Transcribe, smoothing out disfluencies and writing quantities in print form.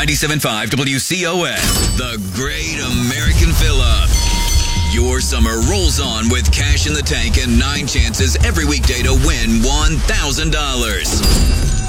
97.5 WCOS, the Great American Fill-Up. Your summer rolls on with cash in the tank and 9 chances every weekday to win $1,000.